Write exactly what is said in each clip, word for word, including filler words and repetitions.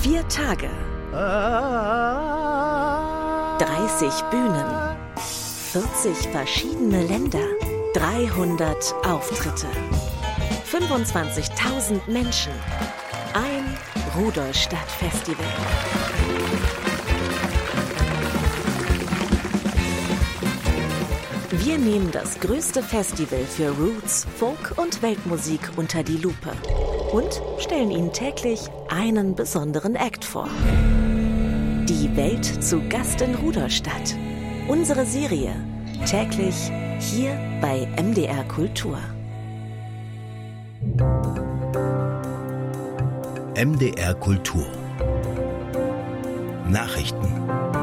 Vier Tage. dreißig Bühnen. vierzig verschiedene Länder. dreihundert Auftritte. fünfundzwanzigtausend Menschen. Ein Rudolstadt-Festival. Wir nehmen das größte Festival für Roots, Folk und Weltmusik unter die Lupe und stellen Ihnen täglich einen besonderen Act vor. Die Welt zu Gast in Rudolstadt. Unsere Serie täglich hier bei M D R Kultur. M D R Kultur. Nachrichten.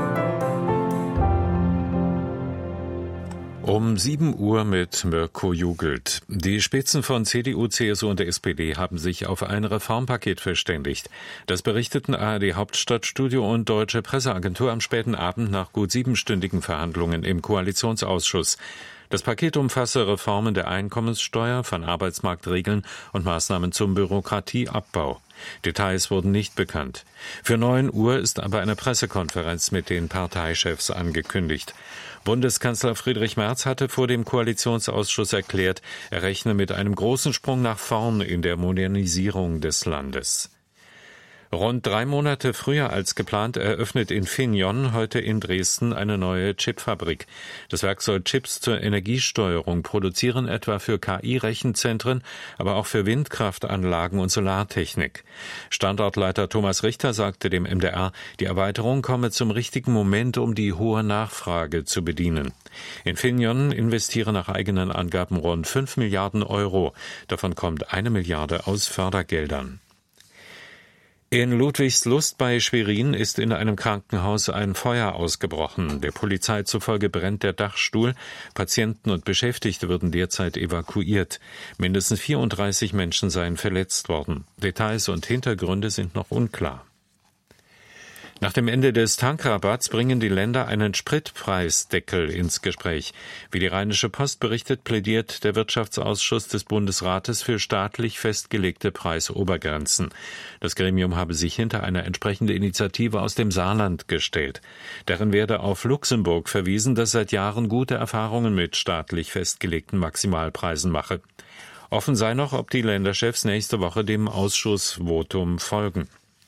Um sieben Uhr mit Mirko Jugelt. Die Spitzen von C D U, C S U und der S P D haben sich auf ein Reformpaket verständigt. Das berichteten A R D Hauptstadtstudio und Deutsche Presseagentur am späten Abend nach gut siebenstündigen Verhandlungen im Koalitionsausschuss. Das Paket umfasse Reformen der Einkommenssteuer, von Arbeitsmarktregeln und Maßnahmen zum Bürokratieabbau. Details wurden nicht bekannt. Für neun Uhr ist aber eine Pressekonferenz mit den Parteichefs angekündigt. Bundeskanzler Friedrich Merz hatte vor dem Koalitionsausschuss erklärt, er rechne mit einem großen Sprung nach vorn in der Modernisierung des Landes. Rund drei Monate früher als geplant eröffnet Infineon heute in Dresden eine neue Chipfabrik. Das Werk soll Chips zur Energiesteuerung produzieren, etwa für K I-Rechenzentren, aber auch für Windkraftanlagen und Solartechnik. Standortleiter Thomas Richter sagte dem M D R, die Erweiterung komme zum richtigen Moment, um die hohe Nachfrage zu bedienen. Infineon investiere nach eigenen Angaben rund fünf Milliarden Euro. Davon kommt eine Milliarde aus Fördergeldern. In Ludwigslust bei Schwerin ist in einem Krankenhaus ein Feuer ausgebrochen. Der Polizei zufolge brennt der Dachstuhl. Patienten und Beschäftigte würden derzeit evakuiert. Mindestens vierunddreißig Menschen seien verletzt worden. Details und Hintergründe sind noch unklar. Nach dem Ende des Tankrabatts bringen die Länder einen Spritpreisdeckel ins Gespräch. Wie die Rheinische Post berichtet, plädiert der Wirtschaftsausschuss des Bundesrates für staatlich festgelegte Preisobergrenzen. Das Gremium habe sich hinter eine entsprechende Initiative aus dem Saarland gestellt. Darin werde auf Luxemburg verwiesen, das seit Jahren gute Erfahrungen mit staatlich festgelegten Maximalpreisen mache. Offen sei noch, ob die Länderchefs nächste Woche dem Ausschussvotum folgen.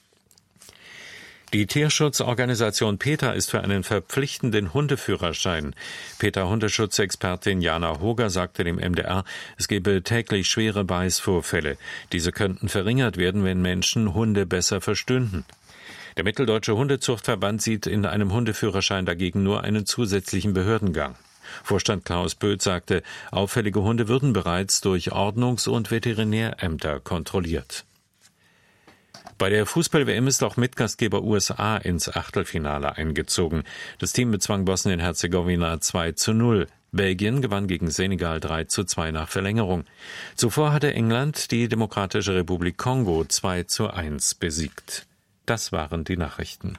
Die Tierschutzorganisation PETA ist für einen verpflichtenden Hundeführerschein. PETA-Hundeschutzexpertin Jana Hoger sagte dem M D R, es gebe täglich schwere Beißvorfälle. Diese könnten verringert werden, wenn Menschen Hunde besser verstünden. Der Mitteldeutsche Hundezuchtverband sieht in einem Hundeführerschein dagegen nur einen zusätzlichen Behördengang. Vorstand Klaus Böth sagte, auffällige Hunde würden bereits durch Ordnungs- und Veterinärämter kontrolliert. Bei der Fußball-W M ist auch Mitgastgeber U S A ins Achtelfinale eingezogen. Das Team bezwang Bosnien-Herzegowina zwei zu null. Belgien gewann gegen Senegal drei zu zwei nach Verlängerung. Zuvor hatte England die Demokratische Republik Kongo zwei zu eins besiegt. Das waren die Nachrichten.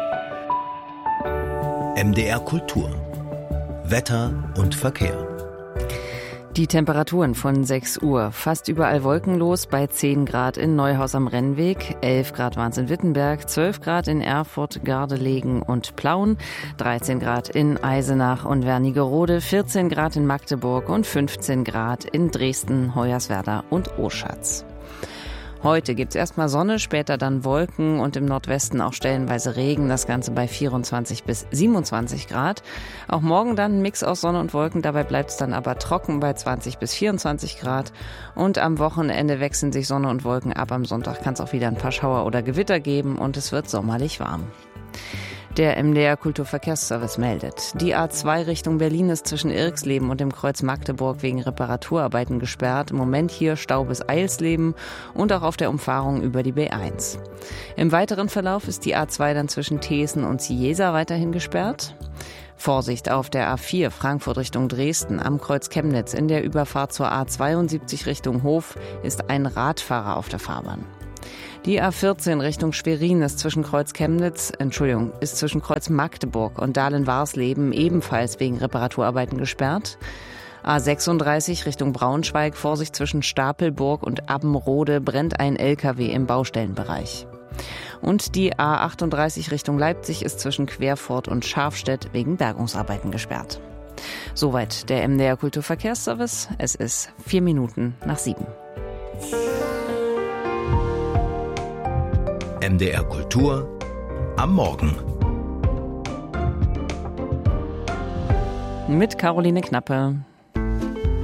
M D R Kultur. Wetter und Verkehr. Die Temperaturen von sechs Uhr. Fast überall wolkenlos bei zehn Grad in Neuhaus am Rennweg, elf Grad waren es in Wittenberg, zwölf Grad in Erfurt, Gardelegen und Plauen, dreizehn Grad in Eisenach und Wernigerode, vierzehn Grad in Magdeburg und fünfzehn Grad in Dresden, Hoyerswerda und Oschatz. Heute gibt's erstmal Sonne, später dann Wolken und im Nordwesten auch stellenweise Regen. Das Ganze bei vierundzwanzig bis siebenundzwanzig Grad. Auch morgen dann ein Mix aus Sonne und Wolken. Dabei bleibt's dann aber trocken bei zwanzig bis vierundzwanzig Grad. Und am Wochenende wechseln sich Sonne und Wolken ab. Am Sonntag kann es auch wieder ein paar Schauer oder Gewitter geben und es wird sommerlich warm. Der M D R Kulturverkehrsservice meldet. Die A zwei Richtung Berlin ist zwischen Irxleben und dem Kreuz Magdeburg wegen Reparaturarbeiten gesperrt. Im Moment hier Stau bis Eilsleben und auch auf der Umfahrung über die B eins. Im weiteren Verlauf ist die A zwei dann zwischen Thesen und Cieza weiterhin gesperrt. Vorsicht auf der A vier Frankfurt Richtung Dresden am Kreuz Chemnitz. In der Überfahrt zur A zweiundsiebzig Richtung Hof ist ein Radfahrer auf der Fahrbahn. Die A vierzehn Richtung Schwerin ist zwischen Kreuz Chemnitz, Entschuldigung, ist zwischen Kreuz Magdeburg und Dahlen-Warsleben ebenfalls wegen Reparaturarbeiten gesperrt. A sechsunddreißig Richtung Braunschweig, Vorsicht zwischen Stapelburg und Abbenrode, brennt ein L K W im Baustellenbereich. Und die A achtunddreißig Richtung Leipzig ist zwischen Querfurt und Scharfstedt wegen Bergungsarbeiten gesperrt. Soweit der M D R Kulturverkehrsservice. Es ist vier Minuten nach sieben. M D R Kultur am Morgen. Mit Caroline Knappe.